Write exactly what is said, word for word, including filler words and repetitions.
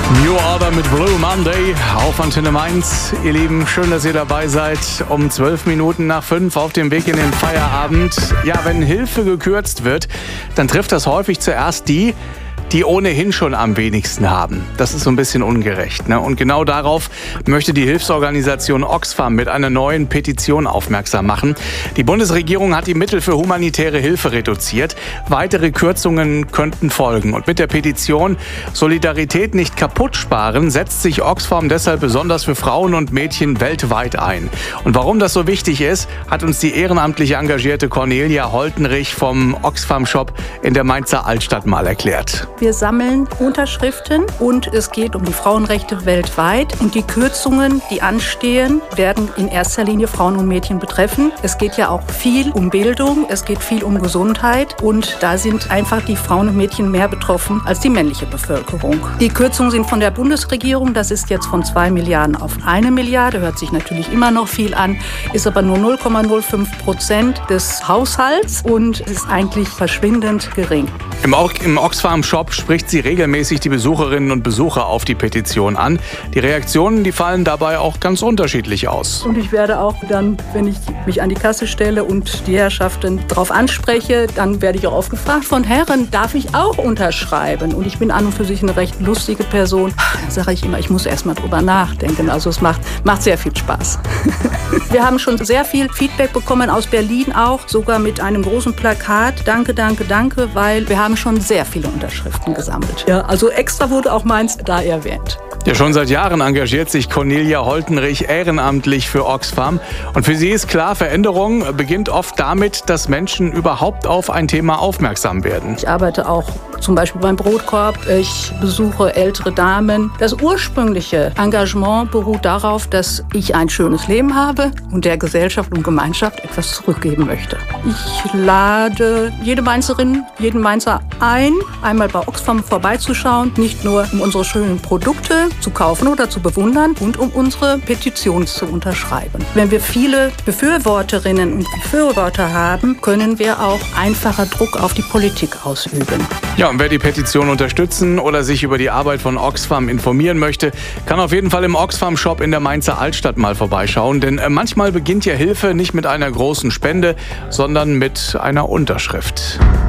New Order mit Blue Monday auf Antenne Mainz. Ihr Lieben, schön, dass ihr dabei seid. Um zwölf Minuten nach fünf auf dem Weg in den Feierabend. Ja, wenn Hilfe gekürzt wird, dann trifft das häufig zuerst die, die ohnehin schon am wenigsten haben. Das ist so ein bisschen ungerecht, ne? Und genau darauf möchte die Hilfsorganisation Oxfam mit einer neuen Petition aufmerksam machen. Die Bundesregierung hat die Mittel für humanitäre Hilfe reduziert. Weitere Kürzungen könnten folgen. Und mit der Petition Solidarität nicht kaputt sparen setzt sich Oxfam deshalb besonders für Frauen und Mädchen weltweit ein. Und warum das so wichtig ist, hat uns die ehrenamtlich engagierte Cornelia Holtenrich vom Oxfam-Shop in der Mainzer Altstadt mal erklärt. Wir sammeln Unterschriften und es geht um die Frauenrechte weltweit. Und die Kürzungen, die anstehen, werden in erster Linie Frauen und Mädchen betreffen. Es geht ja auch viel um Bildung, es geht viel um Gesundheit. Und da sind einfach die Frauen und Mädchen mehr betroffen als die männliche Bevölkerung. Die Kürzungen sind von der Bundesregierung. Das ist jetzt von zwei Milliarden auf eine Milliarde. Hört sich natürlich immer noch viel an, ist aber nur null Komma null fünf Prozent des Haushalts und ist eigentlich verschwindend gering. Im, o- im Oxfam-Shop spricht sie regelmäßig die Besucherinnen und Besucher auf die Petition an. Die Reaktionen, die fallen dabei auch ganz unterschiedlich aus. Und ich werde auch dann, wenn ich mich an die Kasse stelle und die Herrschaften darauf anspreche, dann werde ich auch oft gefragt von Herren, darf ich auch unterschreiben? Und ich bin an und für sich eine recht lustige Person. Da sage ich immer, ich muss erst mal drüber nachdenken. Also es macht, macht sehr viel Spaß. Wir haben schon sehr viel Feedback bekommen aus Berlin auch, sogar mit einem großen Plakat. Danke, danke, danke, weil wir haben schon sehr viele Unterschriften gesammelt. Ja, also extra wurde auch meins da erwähnt. Ja, schon seit Jahren engagiert sich Cornelia Holtenrich ehrenamtlich für Oxfam. Und für sie ist klar, Veränderung beginnt oft damit, dass Menschen überhaupt auf ein Thema aufmerksam werden. Ich arbeite auch zum Beispiel beim Brotkorb. Ich besuche ältere Damen. Das ursprüngliche Engagement beruht darauf, dass ich ein schönes Leben habe und der Gesellschaft und Gemeinschaft etwas zurückgeben möchte. Ich lade jede Mainzerin, jeden Mainzer ein, einmal bei Oxfam vorbeizuschauen, nicht nur um unsere schönen Produkte zu kaufen oder zu bewundern und um unsere Petition zu unterschreiben. Wenn wir viele Befürworterinnen und Befürworter haben, können wir auch einfacher Druck auf die Politik ausüben. Ja, und wer die Petition unterstützen oder sich über die Arbeit von Oxfam informieren möchte, kann auf jeden Fall im Oxfam-Shop in der Mainzer Altstadt mal vorbeischauen. Denn manchmal beginnt ja Hilfe nicht mit einer großen Spende, sondern mit einer Unterschrift.